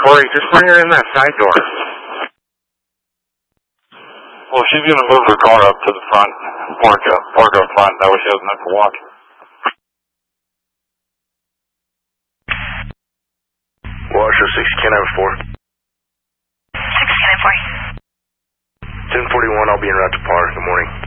Corey, just bring her in that side door. Well, she's going to move her car up to the front, park up front, that way she doesn't have to walk. Washer 6 can I have 4? 6 can I have 4? 1041, I'll be en route to par. Good morning.